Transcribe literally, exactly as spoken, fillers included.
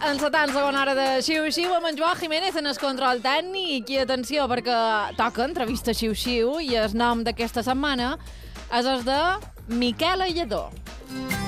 en la tan segona hora de Xiu-Xiu amb en Joan Jiménez en el control tècnic. I atenció, perquè toca entrevista Xiu-Xiu i el nom d'aquesta setmana és el de Miquela Lledó.